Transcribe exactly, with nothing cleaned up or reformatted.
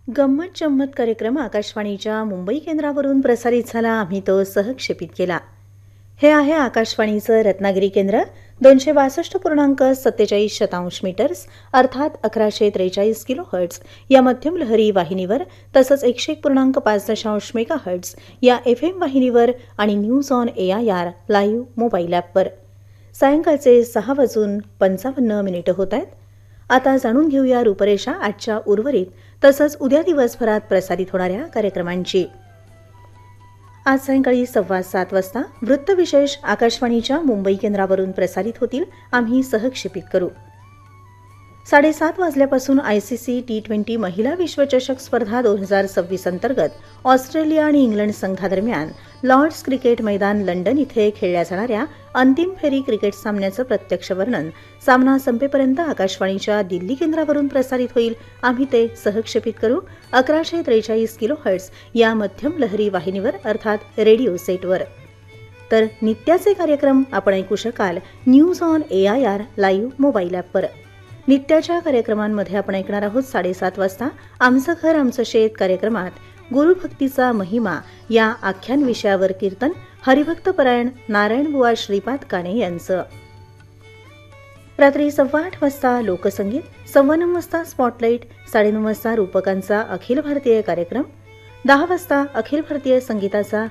गंमत जम्मत कार्यक्रम आकाशवाणीच्या मुंबई केंद्रावरून प्रसारित झाला. आम्ही तो सहक्षेपित केला. हे आहे आकाशवाणीचं रत्नागिरी केंद्र. दोनशे बासष्ट पूर्णांक सत्तेचाळीस शतांश मीटर्स अर्थात अकराशे त्रेचाळीस किलो हर्ट्स या मध्यम लहरी वाहिनीवर, तसंच एकशे एक पूर्णांक पाच दशांश मेगा हर्ट्स या एफ एम वाहिनीवर आणि news on A I R live mobile ॲपवर. सायंकाळचे सहा वाजून पंचावन्न मिनिटं होत आहेत. आता जाणून घेऊया रूपरेषा आजच्या उर्वरित तसंच उद्या दिवसभरात प्रसारित होणाऱ्या कार्यक्रमांची. आज सायंकाळी सव्वा सात वाजता वृत्तविशेष आकाशवाणीच्या मुंबई केंद्रावरून प्रसारित होतील. आम्ही सहक्षेपित करू. साडेसात वाजल्यापासून आयसीसी टी ट्वेंटी महिला विश्वचषक स्पर्धा दोन हजार सव्वीस अंतर्गत ऑस्ट्रेलिया आणि इंग्लंड संघादरम्यान लॉर्ड्स क्रिकेट मैदान लंडन इथे खेळल्या जाणाऱ्या अंतिम फेरी क्रिकेट सामन्याचं प्रत्यक्ष वर्णन सामना संपेपर्यंत आकाशवाणीच्या दिल्ली केंद्रावरून प्रसारित होईल. आम्ही ते सहक्षेपित करू. अकराशे त्रेचाळीस किलो हर्ट्स या मध्यम लहरी वाहिनीवर अर्थात रेडिओ सेटवर. तर नित्याचे कार्यक्रम आपण ऐकू शकाल news on A I R live mobile ॲपवर. नित्याच्या कार्यक्रमांमध्ये आपण ऐकणार आहोत साडेसात वाजता आमचं घर आमचं शेत कार्यक्रमात गुरुभक्तीचा महिमा या आख्यान विषयावर कीर्तन हरिभक्तपरायण नारायणबुवा श्रीपाद काणे यांचं. रात्री सव्वा आठ वाजता लोकसंगीत, सव्वा नऊ वाजता स्पॉटलाईट, साडेनऊ वाजता रूपकांचा अखिल भारतीय कार्यक्रम, दहा वाजता अखिल भारतीय संगीताचा